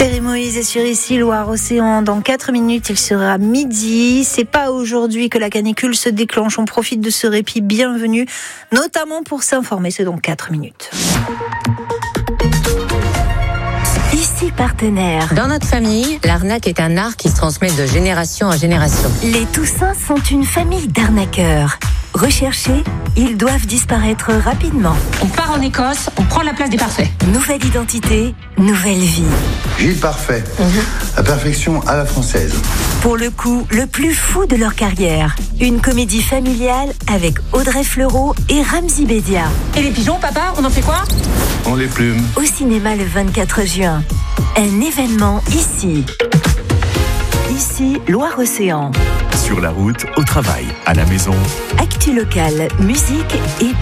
Thierry Moïse est sur ici, Loire-Océan. Dans 4 minutes, il sera midi. C'est pas aujourd'hui que la canicule se déclenche. On profite de ce répit bienvenu, notamment pour s'informer. C'est dans 4 minutes. Ici Partenaire. Dans notre famille, l'arnaque est un art qui se transmet de génération en génération. Les Toussins sont une famille d'arnaqueurs. Recherchés, ils doivent disparaître rapidement. On part en Écosse, on prend la place des parfaits. Nouvelle identité, nouvelle vie. Gilles Parfait, la perfection à la française. Pour le coup, le plus fou de leur carrière. Une comédie familiale avec Audrey Fleurot et Ramzy Bedia. Et les pigeons, papa, on en fait quoi? On les plume. Au cinéma le 24 juin. Un événement ici. Ici, Loire-Océan. Sur la route, au travail, à la maison. Actu locale, musique et